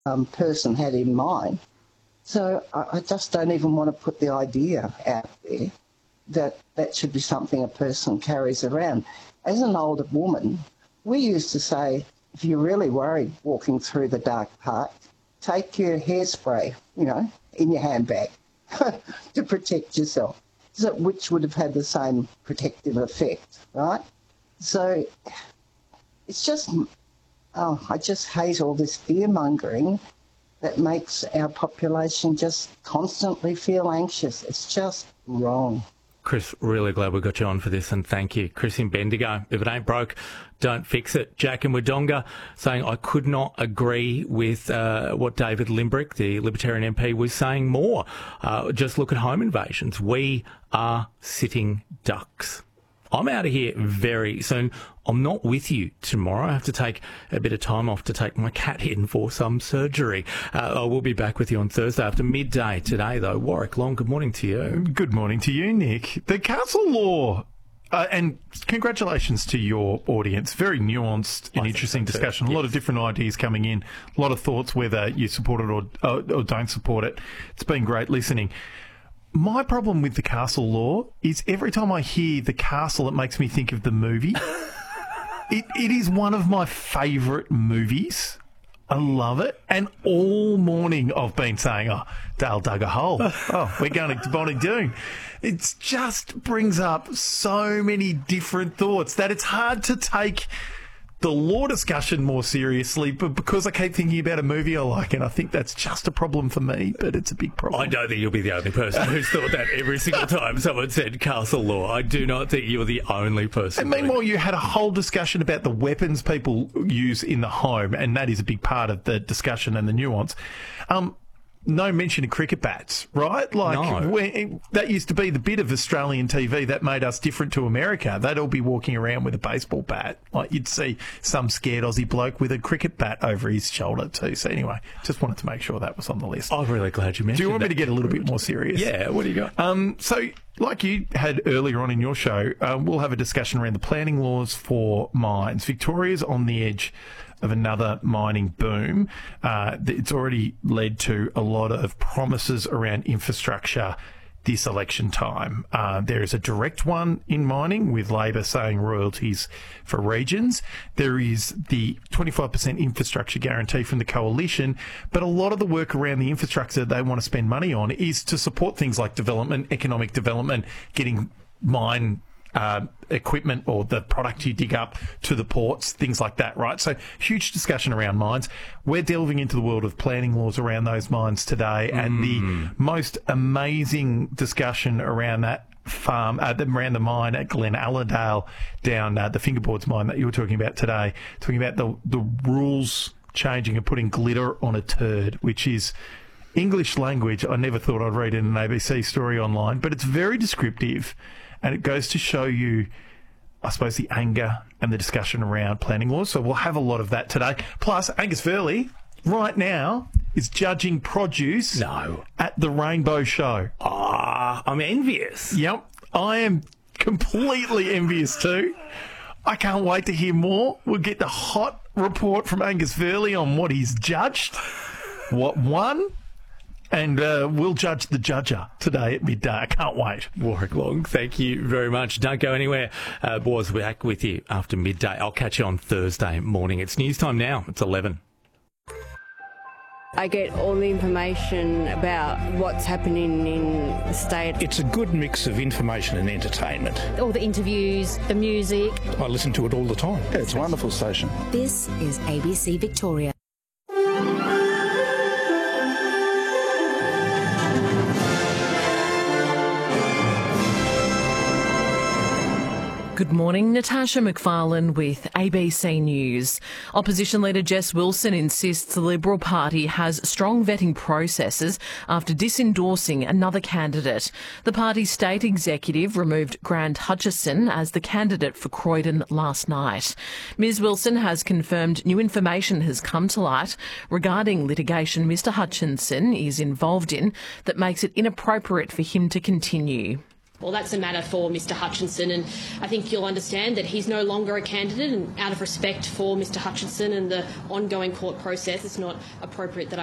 person had in mind. So I just don't even want to put the idea out there that that should be something a person carries around. As an older woman, we used to say, if you're really worried walking through the dark park, take your hairspray, in your handbag to protect yourself, which would have had the same protective effect, right? So it's just, I just hate all this fear-mongering that makes our population just constantly feel anxious. It's just wrong. Chris, really glad we got you on for this, and thank you. Chris in Bendigo, if it ain't broke, don't fix it. Jack in Wodonga saying, I could not agree with what David Limbrick, the Libertarian MP, was saying more. Just look at home invasions. We are sitting ducks. I'm out of here very soon. I'm not with you tomorrow. I have to take a bit of time off to take my cat in for some surgery. I will be back with you on Thursday after midday today, though. Warwick Long, good morning to you. Good morning to you, Nick. The castle law, and congratulations to your audience. Very nuanced and interesting discussion. A lot of different ideas coming in. A lot of thoughts whether you support it or don't support it. It's been great listening. My problem with the castle law is every time I hear the castle, it makes me think of the movie. It is one of my favourite movies. I love it. And all morning I've been saying, Dale dug a hole. We're going to Bonnie Doon. It just brings up so many different thoughts that it's hard to take the law discussion more seriously, but because I keep thinking about a movie I like, and I think that's just a problem for me, but it's a big problem. I don't think you'll be the only person who's thought that every single time someone said castle law. I do not think you're the only person. And meanwhile, you had a whole discussion about the weapons people use in the home, and that is a big part of the discussion and the nuance. No mention of cricket bats, right? That used to be the bit of Australian TV that made us different to America. They'd all be walking around with a baseball bat. Like you'd see some scared Aussie bloke with a cricket bat over his shoulder too. So anyway, just wanted to make sure that was on the list. I'm really glad you mentioned that. Do you want me to get a little bit more serious? Yeah, what do you got? So like you had earlier on in your show, we'll have a discussion around the planning laws for mines. Victoria's on the edge of another mining boom. It's already led to a lot of promises around infrastructure this election time. There is a direct one in mining with Labor saying royalties for regions. There is the 25% infrastructure guarantee from the coalition, but a lot of the work around the infrastructure they want to spend money on is to support things like development, economic development, getting mine equipment or the product you dig up to the ports, things like that, right? So huge discussion around mines. We're delving into the world of planning laws around those mines today, and the most amazing discussion around that farm, around the mine at Glen Allerdale down the Fingerboards mine that you were talking about today, talking about the rules changing and putting glitter on a turd, which is English language I never thought I'd read in an ABC story online, but it's very descriptive. And it goes to show you, I suppose, the anger and the discussion around planning laws. So we'll have a lot of that today. Plus, Angus Verley, right now, is judging produce at the Rainbow Show. I'm envious. Yep, I am completely envious too. I can't wait to hear more. We'll get the hot report from Angus Verley on what he's judged, what won. And we'll judge the judger today at midday. I can't wait. Warwick Long, thank you very much. Don't go anywhere. Boys, we're back with you after midday. I'll catch you on Thursday morning. It's news time now. It's 11. I get all the information about what's happening in the state. It's a good mix of information and entertainment. All the interviews, the music. I listen to it all the time. Yeah, it's a wonderful station. This is ABC Victoria. Good morning, Natasha McFarlane with ABC News. Opposition leader Jess Wilson insists the Liberal Party has strong vetting processes after disendorsing another candidate. The party's state executive removed Grant Hutchison as the candidate for Croydon last night. Ms Wilson has confirmed new information has come to light regarding litigation Mr Hutchinson is involved in that makes it inappropriate for him to continue. Well, that's a matter for Mr Hutchinson, and I think you'll understand that he's no longer a candidate, and out of respect for Mr Hutchinson and the ongoing court process, it's not appropriate that I